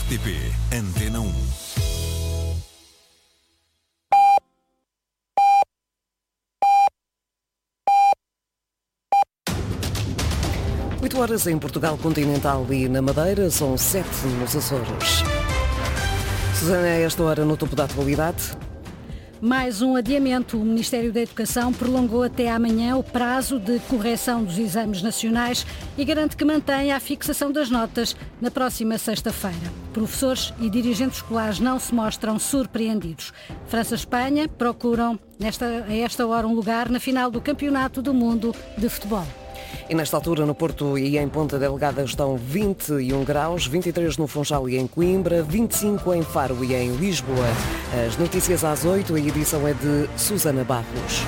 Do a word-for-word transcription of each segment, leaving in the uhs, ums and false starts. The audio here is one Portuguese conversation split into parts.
T P Antena um. oito horas em Portugal Continental e na Madeira, são sete nos Açores. Susana, a esta hora no topo da atualidade. Mais um adiamento. O Ministério da Educação prolongou até amanhã o prazo de correção dos exames nacionais e garante que mantém a fixação das notas na próxima sexta-feira. Professores e dirigentes escolares não se mostram surpreendidos. França e Espanha procuram, nesta, a esta hora, um lugar na final do Campeonato do Mundo de Futebol. E nesta altura no Porto e em Ponta Delgada estão vinte e um graus, vinte e três no Funchal e em Coimbra, vinte e cinco em Faro e em Lisboa. As notícias às oito, a edição é de Susana Barros.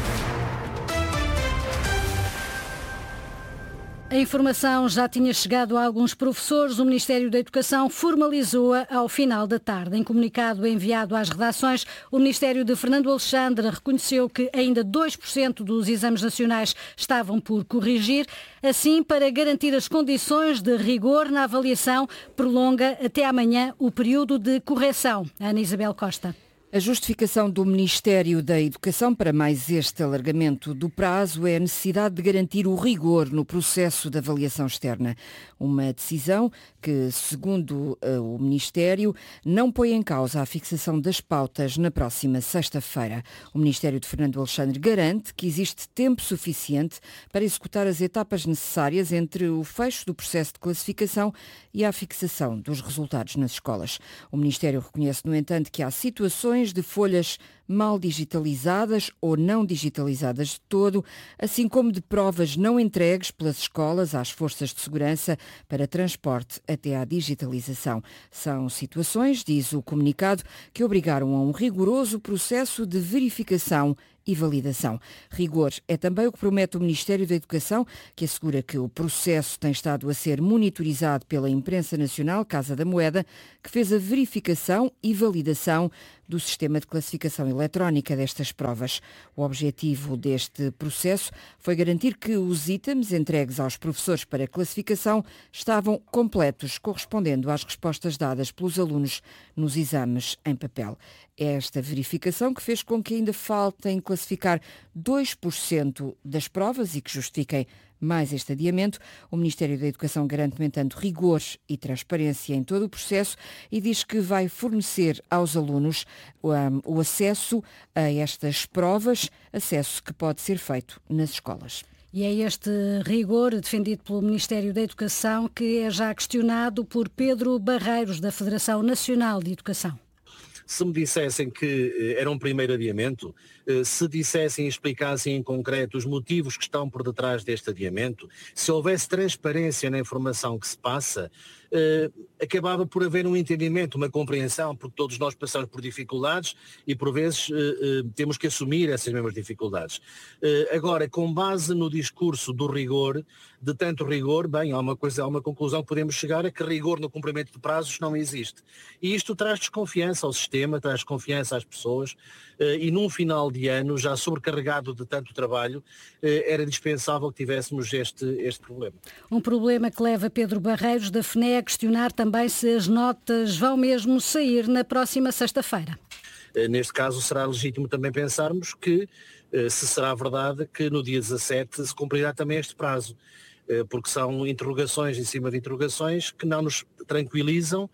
A informação já tinha chegado a alguns professores. O Ministério da Educação formalizou-a ao final da tarde. Em comunicado enviado às redações, o Ministério de Fernando Alexandre reconheceu que ainda dois por cento dos exames nacionais estavam por corrigir. Assim, para garantir as condições de rigor na avaliação, prolonga até amanhã o período de correção. Ana Isabel Costa. A justificação do Ministério da Educação para mais este alargamento do prazo é a necessidade de garantir o rigor no processo de avaliação externa. Uma decisão que, segundo o Ministério, não põe em causa a fixação das pautas na próxima sexta-feira. O Ministério de Fernando Alexandre garante que existe tempo suficiente para executar as etapas necessárias entre o fecho do processo de classificação e a fixação dos resultados nas escolas. O Ministério reconhece, no entanto, que há situações de folhas mal digitalizadas ou não digitalizadas de todo, assim como de provas não entregues pelas escolas às forças de segurança para transporte até à digitalização. São situações, diz o comunicado, que obrigaram a um rigoroso processo de verificação e validação. Rigor é também o que promete o Ministério da Educação, que assegura que o processo tem estado a ser monitorizado pela imprensa nacional, Casa da Moeda, que fez a verificação e validação do sistema de classificação eletrónica destas provas. O objetivo deste processo foi garantir que os itens entregues aos professores para classificação estavam completos, correspondendo às respostas dadas pelos alunos nos exames em papel. É esta verificação que fez com que ainda faltem classificar dois por cento das provas e que justifiquem mais este adiamento. O Ministério da Educação garante, no entanto, rigor e transparência em todo o processo e diz que vai fornecer aos alunos um, o acesso a estas provas, acesso que pode ser feito nas escolas. E é este rigor defendido pelo Ministério da Educação que é já questionado por Pedro Barreiros, da Federação Nacional de Educação. Se me dissessem que era um primeiro adiamento, se dissessem e explicassem em concreto os motivos que estão por detrás deste adiamento, se houvesse transparência na informação que se passa, eh, acabava por haver um entendimento, uma compreensão, porque todos nós passamos por dificuldades e por vezes eh, eh, temos que assumir essas mesmas dificuldades. Eh, agora, com base no discurso do rigor, de tanto rigor, bem, há uma coisa, há uma conclusão que podemos chegar a que rigor no cumprimento de prazos não existe. E isto traz desconfiança ao sistema, traz confiança às pessoas eh, e num final de ano, já sobrecarregado de tanto trabalho, eh, era dispensável que tivéssemos este, este problema. Um problema que leva Pedro Barreiros, da F N E, a questionar também se as notas vão mesmo sair na próxima sexta-feira. Neste caso será legítimo também pensarmos que, se será verdade, que no dia dezassete se cumprirá também este prazo, porque são interrogações em cima de interrogações que não nos tranquilizam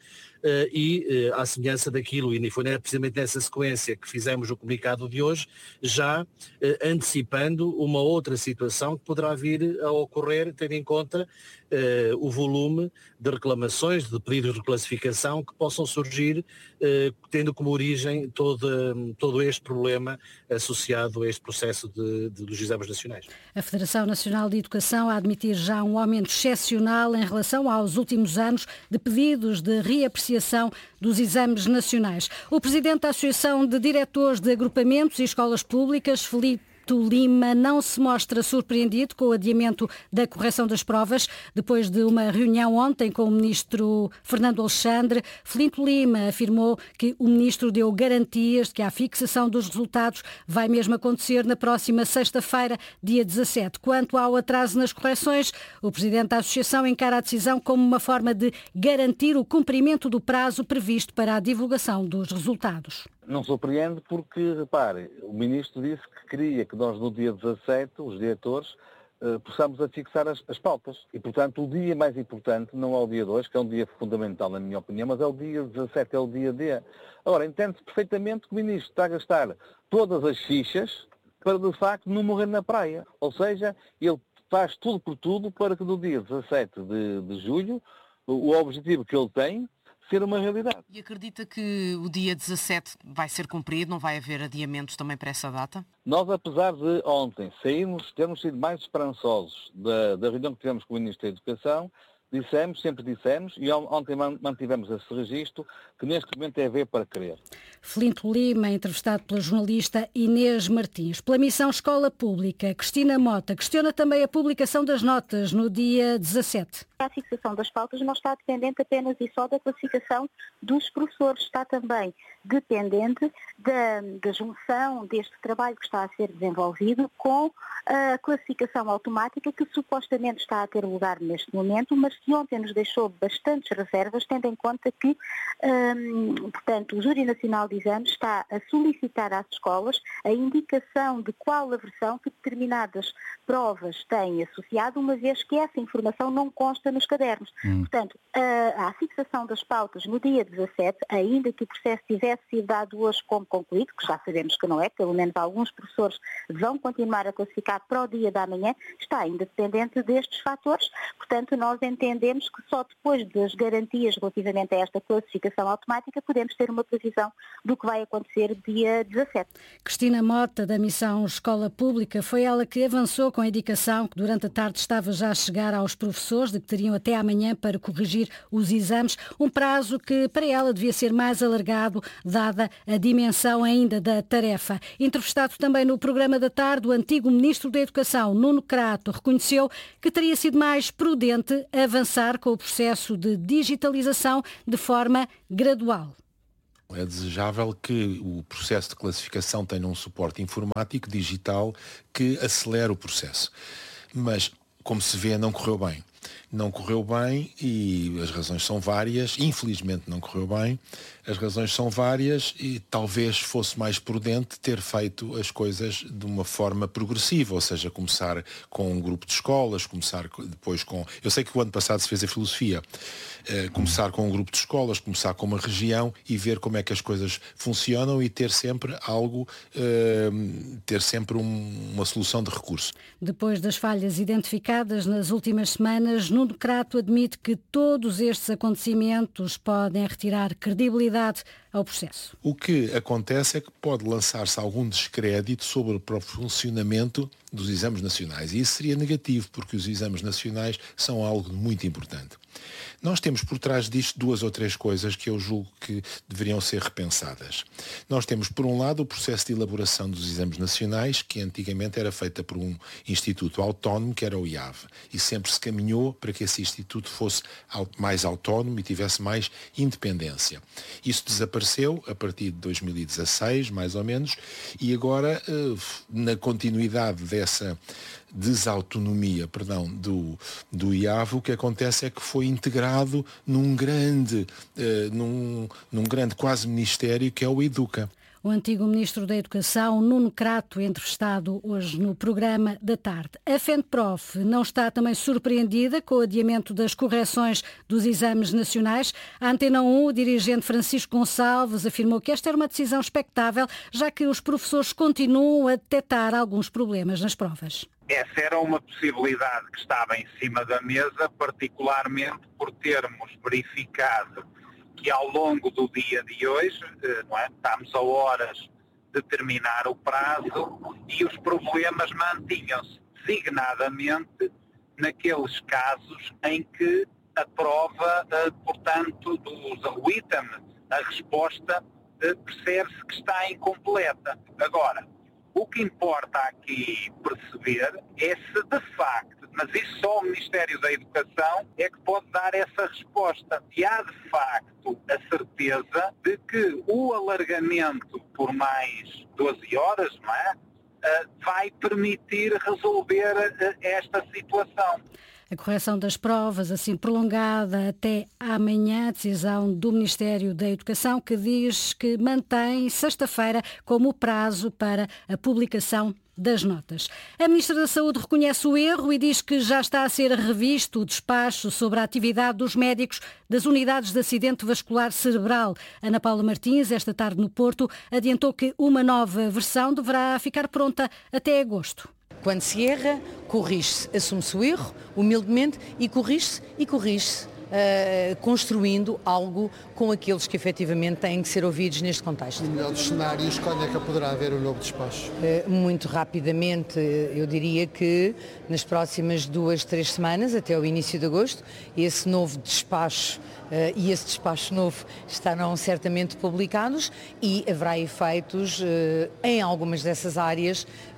e, à semelhança daquilo, e foi precisamente nessa sequência que fizemos o comunicado de hoje, já antecipando uma outra situação que poderá vir a ocorrer, tendo em conta Uh, o volume de reclamações, de pedidos de reclassificação que possam surgir, uh, tendo como origem todo, todo este problema associado a este processo de, de, dos exames nacionais. A Federação Nacional de Educação a admitir já um aumento excepcional em relação aos últimos anos de pedidos de reapreciação dos exames nacionais. O presidente da Associação de Diretores de Agrupamentos e Escolas Públicas, Felipe Filipe Lima não se mostra surpreendido com o adiamento da correção das provas. Depois de uma reunião ontem com o ministro Fernando Alexandre, Filipe Lima afirmou que o ministro deu garantias de que a fixação dos resultados vai mesmo acontecer na próxima sexta-feira, dia dezassete. Quanto ao atraso nas correções, o presidente da Associação encara a decisão como uma forma de garantir o cumprimento do prazo previsto para a divulgação dos resultados. Não surpreende porque, repare, o ministro disse que queria que nós no dia dezassete, os diretores, eh, possamos a fixar as, as pautas. E, portanto, o dia mais importante não é o dia dois, que é um dia fundamental na minha opinião, mas é o dia dezassete, é o dia D. Agora, entende-se perfeitamente que o ministro está a gastar todas as fichas para, de facto, não morrer na praia. Ou seja, ele faz tudo por tudo para que no dia dezassete de, de julho, o, o objetivo que ele tem, ser uma realidade. E acredita que o dia dezassete vai ser cumprido, não vai haver adiamentos também para essa data? Nós, apesar de ontem sairmos, termos sido mais esperançosos da, da reunião que tivemos com o Ministro da Educação, dissemos, sempre dissemos, e ontem mantivemos esse registro, que neste momento é ver para crer. Filipe Lima, entrevistado pela jornalista Inês Martins. Pela missão Escola Pública, Cristina Mota questiona também a publicação das notas no dia dezassete. A fixação das pautas não está dependente apenas e só da classificação dos professores, está também dependente da, da junção deste trabalho que está a ser desenvolvido com a classificação automática que supostamente está a ter lugar neste momento, mas que ontem nos deixou bastantes reservas, tendo em conta que, hum, portanto, o Júri Nacional de Exames está a solicitar às escolas a indicação de qual a versão que determinadas provas têm associado, uma vez que essa informação não consta nos cadernos. Hum. Portanto, a, a fixação das pautas no dia dezassete, ainda que o processo tivesse sido dado hoje como concluído, que já sabemos que não é, pelo menos alguns professores vão continuar a classificar para o dia da manhã, está ainda dependente destes fatores. Portanto, nós entendemos que só depois das garantias relativamente a esta classificação automática podemos ter uma previsão do que vai acontecer dia dezassete. Cristina Mota, da missão Escola Pública, foi ela que avançou com a indicação que durante a tarde estava já a chegar aos professores de que teriam até amanhã para corrigir os exames, um prazo que para ela devia ser mais alargado, dada a dimensão ainda da tarefa. Entrevistado também no programa da tarde, o antigo Ministro da Educação, Nuno Crato, reconheceu que teria sido mais prudente avançar com o processo de digitalização de forma gradual. É desejável que o processo de classificação tenha um suporte informático digital que acelere o processo. Mas, como se vê, não correu bem. Não correu bem e as razões são várias. Infelizmente não correu bem. As razões são várias e talvez fosse mais prudente ter feito as coisas de uma forma progressiva, ou seja, começar com um grupo de escolas, começar depois com... Eu sei que o ano passado se fez a filosofia. Uh, começar com um grupo de escolas, começar com uma região e ver como é que as coisas funcionam e ter sempre algo, uh, ter sempre um, uma solução de recurso. Depois das falhas identificadas nas últimas semanas, Nuno Crato admite que todos estes acontecimentos podem retirar credibilidade ao processo. O que acontece é que pode lançar-se algum descrédito sobre o próprio funcionamento dos exames nacionais. E isso seria negativo, porque os exames nacionais são algo muito importante. Nós temos por trás disto duas ou três coisas que eu julgo que deveriam ser repensadas. Nós temos, por um lado, o processo de elaboração dos exames nacionais, que antigamente era feita por um instituto autónomo, que era o I A V, e sempre se caminhou para que esse instituto fosse mais autónomo e tivesse mais independência. Isso desapareceu a partir de dois mil e dezasseis, mais ou menos, e agora, na continuidade dessa desautonomia, perdão, do, do I A V, o que acontece é que foi integrado num grande, uh, num, num grande quase ministério que é o Educa. O antigo Ministro da Educação, Nuno Crato, entrevistado hoje no programa da tarde. A FENPROF não está também surpreendida com o adiamento das correções dos exames nacionais. A Antena um, o dirigente Francisco Gonçalves, afirmou que esta era uma decisão expectável, já que os professores continuam a detectar alguns problemas nas provas. Essa era uma possibilidade que estava em cima da mesa, particularmente por termos verificado que ao longo do dia de hoje, não é, estamos a horas de terminar o prazo e os problemas mantinham-se designadamente naqueles casos em que a prova, portanto, do, o item, a resposta, percebe-se que está incompleta. Agora, O que importa aqui perceber é se de facto, mas isso só o Ministério da Educação é que pode dar essa resposta. E há de facto a certeza de que o alargamento por mais doze horas, não é? Uh, vai permitir resolver uh, esta situação. A correção das provas, assim prolongada até amanhã, decisão do Ministério da Educação, que diz que mantém sexta-feira como prazo para a publicação das notas. A Ministra da Saúde reconhece o erro e diz que já está a ser revisto o despacho sobre a atividade dos médicos das unidades de acidente vascular cerebral. Ana Paula Martins, esta tarde no Porto, adiantou que uma nova versão deverá ficar pronta até agosto. Quando se erra, corrige-se, assume-se o erro, humildemente, e corrige-se e corrige-se, uh, construindo algo com aqueles que efetivamente têm que ser ouvidos neste contexto. No melhor dos cenários, quando é que poderá haver um novo despacho? Uh, muito rapidamente, eu diria que nas próximas duas, três semanas, até o início de agosto, esse novo despacho Uh, e esse despacho novo estarão certamente publicados e haverá efeitos uh, em algumas dessas áreas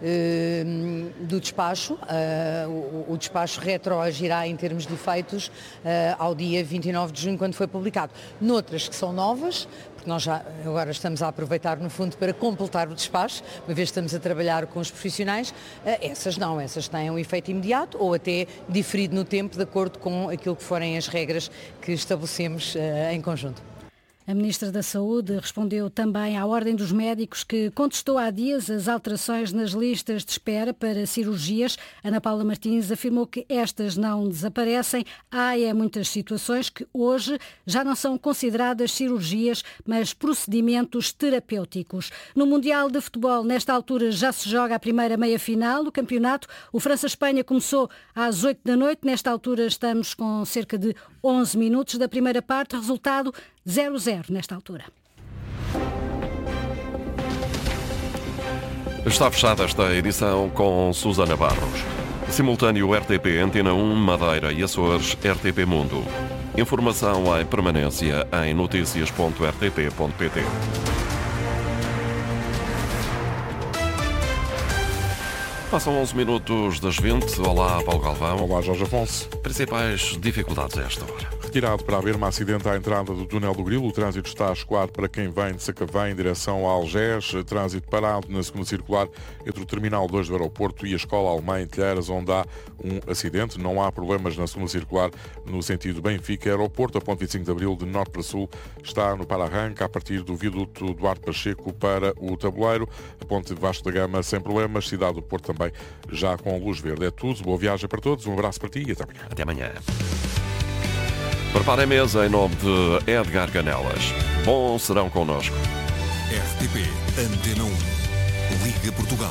uh, do despacho. Uh, o, o despacho retroagirá em termos de efeitos uh, ao dia vinte e nove de junho, quando foi publicado. Noutras que são novas, porque nós já agora estamos a aproveitar no fundo para completar o despacho, uma vez estamos a trabalhar com os profissionais, uh, essas não, essas têm um efeito imediato ou até diferido no tempo, de acordo com aquilo que forem as regras que estabelecemos em conjunto. A Ministra da Saúde respondeu também à Ordem dos Médicos, que contestou há dias as alterações nas listas de espera para cirurgias. Ana Paula Martins afirmou que estas não desaparecem. Há é muitas situações que hoje já não são consideradas cirurgias, mas procedimentos terapêuticos. No Mundial de Futebol, nesta altura, já se joga a primeira meia-final do campeonato. O França-Espanha começou às oito da noite. Nesta altura estamos com cerca de onze minutos da primeira parte. Resultado zero a zero nesta altura. Está fechada esta edição com Susana Barros. Simultâneo R T P Antena um, Madeira e Açores, R T P Mundo. Informação em permanência em notícias ponto r t p ponto p t. Passam onze minutos das vinte. Olá, Paulo Galvão. Olá, Jorge Afonso. Principais dificuldades a esta hora. Retirado para haver um acidente à entrada do túnel do Grilo. O trânsito está escoado para quem vem de Sacavém em direção a Algés. Trânsito parado na segunda circular entre o Terminal dois do aeroporto e a Escola Alemã em Telheiras, onde há um acidente. Não há problemas na segunda circular no sentido Benfica-Aeroporto. A ponte vinte e cinco de Abril, de norte para sul, está no para-arranca a partir do viaduto Duarte Pacheco para o Tabuleiro. A ponte Vasco da Gama sem problemas. Cidade do Porto também já com luz verde. É tudo. Boa viagem para todos. Um abraço para ti e até amanhã. Até amanhã. Prepare a mesa em nome de Edgar Canelas. Bom serão connosco. R T P Antena um. Liga Portugal.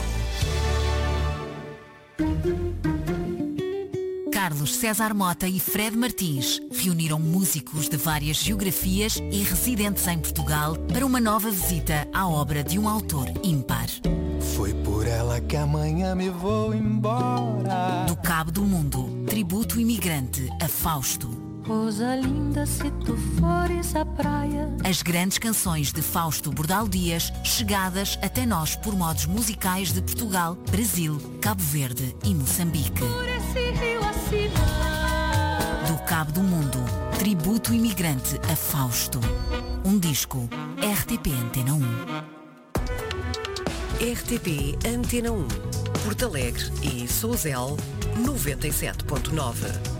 Carlos César Mota e Fred Martins reuniram músicos de várias geografias e residentes em Portugal para uma nova visita à obra de um autor ímpar. Foi por ela que amanhã me vou embora. Do Cabo do Mundo, tributo imigrante a Fausto. Rosalinda, se tu fores à praia. As grandes canções de Fausto Bordal Dias, chegadas até nós por modos musicais de Portugal, Brasil, Cabo Verde e Moçambique. Por esse rio acima. Do Cabo do Mundo, tributo imigrante a Fausto. Um disco R T P Antena um. R T P Antena um. Porto Alegre e Sousel, noventa e sete ponto nove.